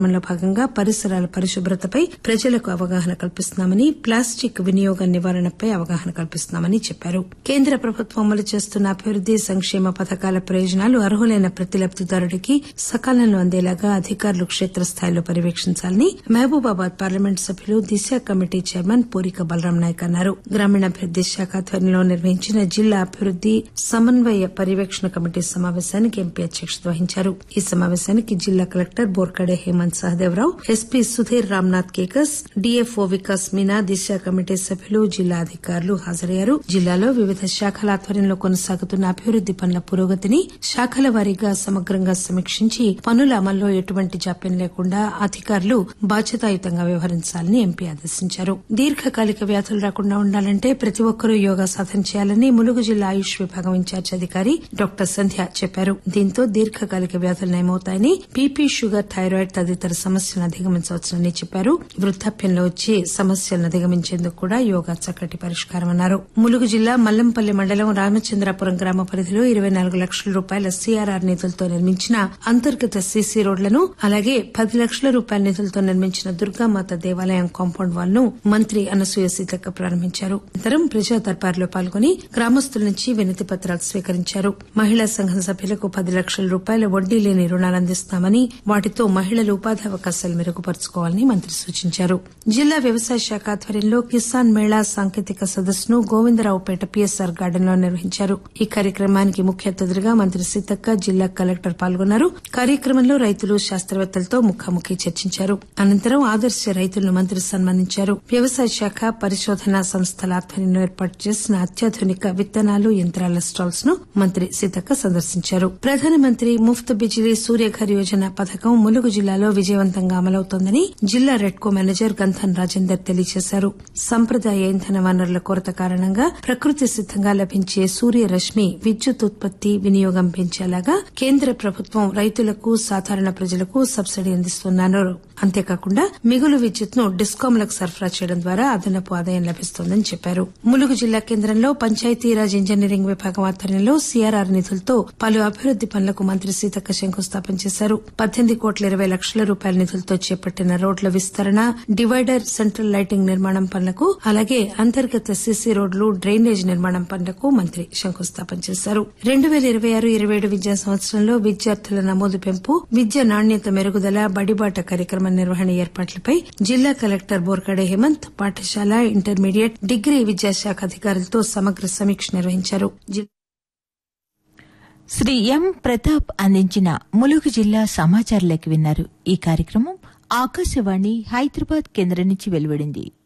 లో భాగంగా పరిసరాల పరిశుభ్రతపై ప్రజలకు అవగాహన కల్పిస్తున్నామని, ప్లాస్టిక్ వినియోగం నివారణపై అవగాహన కల్పిస్తున్నామని చెప్పారు. కేంద్ర ప్రభుత్వం అమలు చేస్తున్న అభివృద్ది సంక్షేమ పథకాల ప్రయోజనాలు అర్హులైన ప్రతి లబ్దిదారుడికి సకాలంలో అందేలాగా అధికారులు క్షేత్రస్థాయిలో పర్యవేక్షించాలని మహబూబాబాద్ పార్లమెంట్ సభ్యులు దిశ కమిటీ చైర్మన్ పూరిక బలరాం నాయక్ అన్నారు. గ్రామీణాభివృద్ది శాఖ ఆధ్వర్యంలో నిర్వహించిన జిల్లా అభివృద్ది సమన్వయ పర్యవేక్షణ కమిటీ సమావేశానికి ఎంపీ అధ్యక్షత వహించారు. ఈ సమావేశానికి జిల్లా collector Borkade Hemant Sahadevrao, SP Sudheer Ramnath కేకస్, DFO Vikas Meena, దిశ కమిటీ సభ్యులు, జిల్లా అధికారులు హాజరయ్యారు. జిల్లాలో వివిధ శాఖల ఆధ్వర్యంలో కొనసాగుతున్న అభివృద్ది పనుల పురోగతిని శాఖల వారీగా సమగ్రంగా సమీక్షించి పనుల అమల్లో ఎటువంటి జాప్యం లేకుండా అధికారులు బాధ్యతాయుతంగా వ్యవహరించాలని ఎంపీ ఆదేశించారు. దీర్ఘకాలిక వ్యాధులు రాకుండా ఉండాలంటే ప్రతి ఒక్కరూ యోగా సాధన చేయాలని ములుగు జిల్లా ఆయుష్ విభాగం ఇన్ఛార్జ్ అధికారి డాక్టర్ సంధ్య చెప్పారు. దీంతో దీర్ఘకాలిక వ్యాధులు నయమవుతాయని, బీపీ, షుగర్, థైరాయిడ్ తదితర సమస్యలను అధిగమించవచ్చునని చెప్పారు. వృద్దాప్యంలో వచ్చే సమస్యలను అధిగమించేందుకు కూడా యోగా చక్కటి పరిష్కారమన్నారు. ములుగు జిల్లా మల్లంపల్లి మండలం రామచంద్రాపురం గ్రామ పరిధిలో 24 లక్షల రూపాయల సీఆర్ఆర్ నిధులతో నిర్మించిన అంతర్గత సీసీ రోడ్లను, అలాగే 10 లక్షల రూపాయల నిధులతో నిర్మించిన దుర్గామాత దేవాలయం కాంపౌండ్ వాల్ ను మంత్రి అనసూయ సీతక్క ప్రారంభించారు. అనంతరం ప్రజా దర్బార్లో పాల్గొని గ్రామస్తుల నుంచి వినతి పత్రాలు స్వీకరించారు. మహిళా సంఘం సభ్యులకు 10 లక్షల రూపాయల వడ్డీ లేని రుణాలు అందిస్తామని, వాటితో మహిళలు ఉపాధి అవకాశాలు మెరుగుపరుచుకోవాలని మంత్రి సూచించారు. జిల్లా వ్యవసాయ శాఖ ఆధ్వర్యంలో కిసాన్ మేళా సాంకేతిక సదస్సును గోవిందరావుపేట పీఎస్ఆర్ గార్డెన్ లో నిర్వహించారు. ఈ కార్యక్రమానికి ముఖ్య అతిథిగా మంత్రి సీతక్క, జిల్లా కలెక్టర్ పాల్గొన్నారు. కార్యక్రమంలో రైతులు, శాస్త్రవేత్తలతో ముఖాముఖి చర్చించారు. అనంతరం ఆదర్శ రైతులను మంత్రి సన్మానించారు. వ్యవసాయ శాఖ పరిశోధనా సంస్థల ఆధ్వర్యంలో ఏర్పాటు చేసిన అత్యాధునిక విత్తనాలు, యంత్రాల స్టాల్స్ ను మంత్రి సీతక్క సందర్శించారు. ప్రధానమంత్రి ముఫ్త్ బిజిలీ సూర్యఘర్ యోజన పథకం ములుగు జిల్లాలో విజయవంతంగా అమలవుతోందని జిల్లా రెడ్కో మేనేజర్ గంధన్ రాజేందర్ తెలియజేశారు. సంప్రదాయ ఇంధన వనరుల కొరత కారణంగా ప్రకృతి సిద్దంగా లభించే సూర్యరశ్మి విద్యుత్ ఉత్పత్తి, వినియోగం పెంచేలాగా కేంద్ర ప్రభుత్వం రైతులకు, సాధారణ ప్రజలకు సబ్సిడీ అందిస్తున్నారు. అంతేకాకుండా మిగులు విద్యుత్ ను డిస్కాంలకు సరఫరా చేయడం ద్వారా అదనపు ఆదాయం లభిస్తోందని చెప్పారు. ములుగు జిల్లా కేంద్రంలో పంచాయతీరాజ్ ఇంజనీరింగ్ విభాగం ఆధ్వర్యంలో సీఆర్ఆర్ నిధులతో పలు అభివృద్ది పనులకు మంత్రి సీతక్క శంకుస్థాపన చేశారు. 18,20,00,000 రూపాయల నిధులతో చేపట్టిన రోడ్ల విస్తరణ, డివైడర్, సెంట్రల్ లైటింగ్ నిర్మాణం పనులకు, అలాగే అంతర్గత సీసీ రోడ్లు, డ్రైనేజ్ నిర్మాణం పనులకు మంత్రి శంకుస్థాపన చేశారు. 2026-27 విద్యా సంవత్సరంలో విద్యార్థుల నమోదు పెంపు, విద్య నాణ్యత మెరుగుదల, బడిబాట కార్యక్రమం నిర్వహణ ఏర్పాట్లపై జిల్లా కలెక్టర్ బోర్కడే హేమంత్ పాఠశాల, ఇంటర్మీడియట్, డిగ్రీ విద్యాశాఖ అధికారులతో సమగ్ర సమీక్ష నిర్వహించారు. శ్రీ ఎం ప్రతాప్ అందించిన ములుగు జిల్లా సమాచార లేఖ విన్నారు. ఈ కార్యక్రమం ఆకాశవాణి హైదరాబాద్ కేంద్రం నుంచి వెలువడింది.